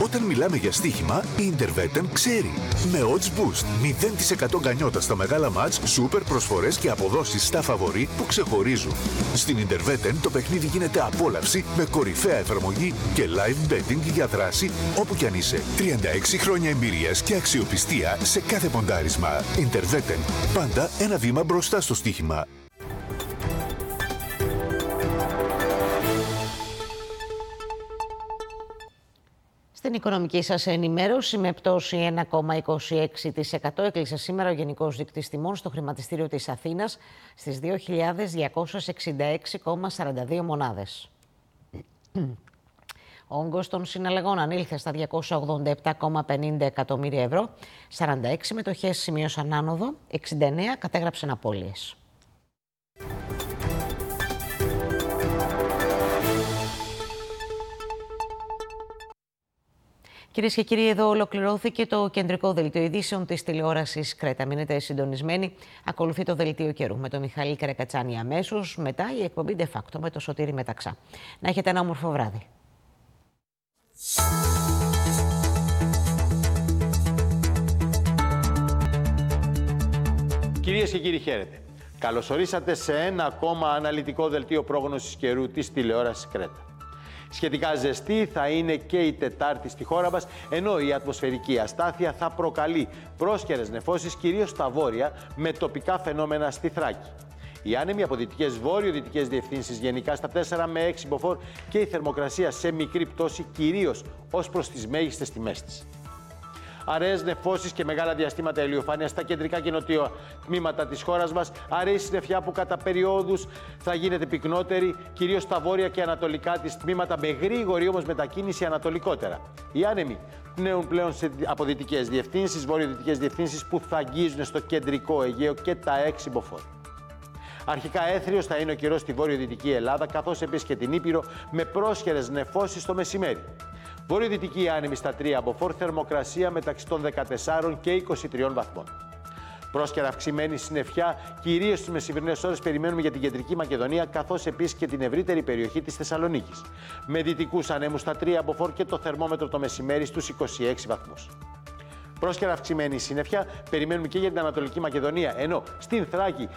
Όταν μιλάμε για στοίχημα, η Interveten ξέρει. Με odds boost, 0% γκανιότα στα μεγάλα μάτς, σούπερ προσφορές και αποδόσεις στα φαβορί που ξεχωρίζουν. Στην Interveten το παιχνίδι γίνεται απόλαυση με κορυφαία εφαρμογή και live betting για δράση όπου κι αν είσαι. 36 χρόνια εμπειρίας και αξιοπιστία σε κάθε ποντάρισμα. Interveten. Πάντα ένα βήμα μπροστά στο στοίχημα. Στην οικονομική σας ενημέρωση, με πτώση 1,26% έκλεισε σήμερα ο Γενικός Δείκτης Τιμών στο χρηματιστήριο της Αθήνας στις 2.266,42 μονάδες. Ο όγκος των συναλλαγών ανήλθε στα 287,50 εκατομμύρια ευρώ, 46 μετοχές σημείωσαν άνοδο, 69 κατέγραψαν απώλειες. Κυρίες και κύριοι, εδώ ολοκληρώθηκε το κεντρικό δελτίο ειδήσεων της τηλεόρασης Κρέτα. Μείνετε συντονισμένοι. Ακολουθεί το δελτίο καιρού με τον Μιχαήλ Καρακατσάνη αμέσως. Μετά η εκπομπή De Facto με το Σωτήρη Μεταξά. Να έχετε ένα όμορφο βράδυ. Κυρίες και κύριοι, χαίρετε. Καλωσορίσατε σε ένα ακόμα αναλυτικό δελτίο πρόγνωσης καιρού της τηλεόρασης Κρέτα. Σχετικά ζεστή θα είναι και η Τετάρτη στη χώρα μας, ενώ η ατμοσφαιρική αστάθεια θα προκαλεί πρόσκαιρες νεφώσεις κυρίως στα βόρεια, με τοπικά φαινόμενα στη Θράκη. Οι άνεμοι από δυτικές βόρειο-δυτικές διευθύνσεις γενικά στα 4 με 6 μποφόρ και η θερμοκρασία σε μικρή πτώση κυρίως ως προς τις μέγιστες τιμές της. Αραιές νεφώσεις και μεγάλα διαστήματα ηλιοφάνειας στα κεντρικά και νοτιό τμήματα της χώρας μας. Αραιή συννεφιά που κατά περιόδους θα γίνεται πυκνότερη, κυρίως στα βόρεια και ανατολικά της τμήματα, με γρήγορη όμως μετακίνηση ανατολικότερα. Οι άνεμοι πνέουν πλέον από δυτικές διευθύνσεις, βόρειο-δυτικές διευθύνσεις που θα αγγίζουν στο κεντρικό Αιγαίο και τα 6 μποφόρ. Αρχικά έθριος θα είναι ο καιρός στη βόρειο-δυτική Ελλάδα, καθώς επίσης και την Ήπειρο, με πρόσχερες νεφώσεις το μεσημέρι. Βορειοδυτική άνεμη στα 3 μποφόρ, θερμοκρασία μεταξύ των 14 και 23 βαθμών. Πρόσκαιρα αυξημένη συννεφιά, κυρίως στις μεσημερινές ώρες, περιμένουμε για την κεντρική Μακεδονία, καθώς επίσης και την ευρύτερη περιοχή της Θεσσαλονίκης. Με δυτικούς ανέμους στα 3 μπορεί και το θερμόμετρο το μεσημέρι στους 26 βαθμούς. Πρόσκαιρα αυξημένη συννεφιά περιμένουμε και για την Ανατολική Μακεδονία, ενώ στην Θράκη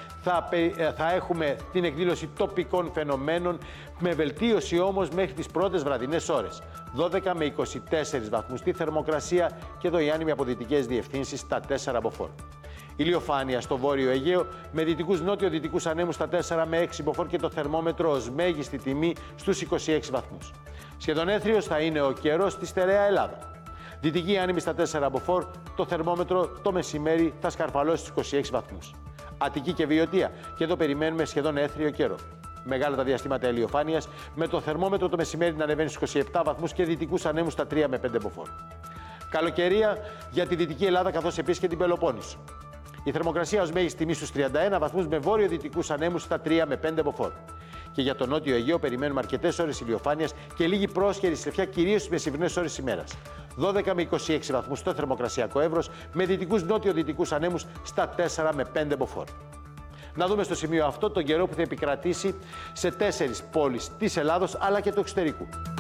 θα έχουμε την εκδήλωση τοπικών φαινομένων, με βελτίωση όμως μέχρι τις πρώτες βραδινές ώρες. 12 με 24 βαθμούς τη θερμοκρασία και εδώ οι άνεμοι από δυτικές διευθύνσεις στα 4 μποφόρ. Ηλιοφάνεια στο βόρειο Αιγαίο, με δυτικούς νότιο-δυτικούς ανέμους στα 4 με 6 μποφόρ και το θερμόμετρο ως μέγιστη τιμή στους 26 βαθμούς. Σχεδόν έθριος θα είναι ο καιρός στη στερεά Ελλάδα. Δυτική άνεμη στα 4 μποφόρ, το θερμόμετρο το μεσημέρι θα σκαρφαλώσει στους 26 βαθμούς. Αττική και Βιωτία, και εδώ περιμένουμε σχεδόν έθριο καιρό. Μεγάλα τα διαστήματα ηλιοφάνειας, με το θερμόμετρο το μεσημέρι να ανεβαίνει στους 27 βαθμούς και δυτικούς ανέμους στα 3 με 5 μποφόρ. Καλοκαιρία για τη Δυτική Ελλάδα, καθώς επίσης και την Πελοπόννησο. Η θερμοκρασία ως μέγιστη τιμή στους 31 βαθμούς, με βόρειο-δυτικούς ανέμους στα 3 με 5 μποφόρ. Και για το νότιο Αιγαίο περιμένουμε αρκετές ώρες ηλιοφάνειας και λίγη πρόσχερη συννεφιά, κυρίως στις μεσημερινές ώρες της ημέρας. 12 με 26 βαθμούς στο θερμοκρασιακό εύρος, με δυτικούς νότιο-δυτικούς ανέμους στα 4 με 5 μποφόρ. Να δούμε στο σημείο αυτό τον καιρό που θα επικρατήσει σε 4 πόλεις της Ελλάδος αλλά και του εξωτερικού.